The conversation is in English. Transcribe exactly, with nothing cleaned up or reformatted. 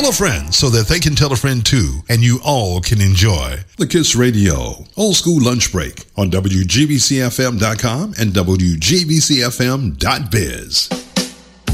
Tell a friend so that they can tell a friend too, and you all can enjoy the Kiss Radio Old School Lunch Break on W G B C F M dot com and W G B C F M dot biz.